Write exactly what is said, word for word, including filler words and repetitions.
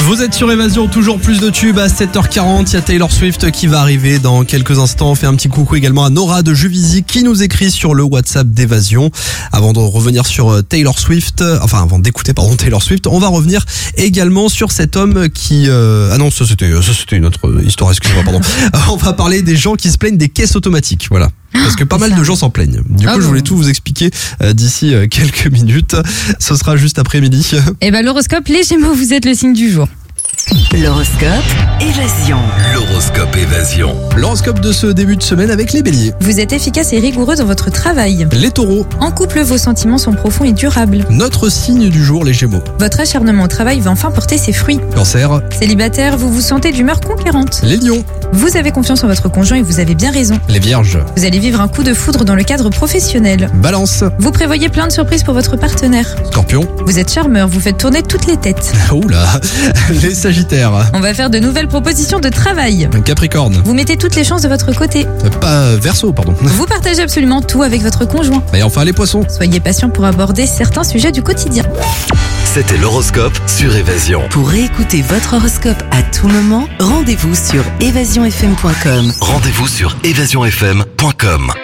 Vous êtes sur Évasion, toujours plus de tubes à sept heures quarante. Il y a Taylor Swift qui va arriver dans quelques instants. On fait un petit coucou également à Nora de Juvisy qui nous écrit sur le WhatsApp d'Évasion. Avant de revenir sur Taylor Swift, enfin avant d'écouter pardon Taylor Swift, on va revenir également sur cet homme qui... Euh... Ah non, ça c'était, ça c'était une autre histoire, excusez-moi, pardon. On va parler des gens qui se plaignent des caisses automatiques, voilà. Parce que pas mal de gens s'en plaignent. Du coup, ah bon. Je voulais tout vous expliquer euh, d'ici euh, quelques minutes. Ce sera juste après-midi. Et ben l'horoscope, les Gémeaux, vous êtes le signe du jour. L'horoscope Évasion. L'horoscope Évasion. L'horoscope de ce début de semaine avec les béliers. Vous êtes efficace et rigoureux dans votre travail. Les taureaux. En couple, vos sentiments sont profonds et durables. Notre signe du jour, les gémeaux. Votre acharnement au travail va enfin porter ses fruits. Cancer. Célibataire, vous vous sentez d'humeur conquérante. Les lions. Vous avez confiance en votre conjoint et vous avez bien raison. Les vierges. Vous allez vivre un coup de foudre dans le cadre professionnel. Balance. Vous prévoyez plein de surprises pour votre partenaire. Scorpion. Vous êtes charmeur, vous faites tourner toutes les têtes. Oula. Les sagittaires. On va faire de nouvelles propositions de travail. Capricorne. Vous mettez toutes les chances de votre côté. Pas Verseau, pardon. Vous partagez absolument tout avec votre conjoint. Et enfin les poissons. Soyez patient pour aborder certains sujets du quotidien. C'était l'horoscope sur Évasion. Pour réécouter votre horoscope à tout moment, rendez-vous sur évasion f m point com. Rendez-vous sur évasion f m point com.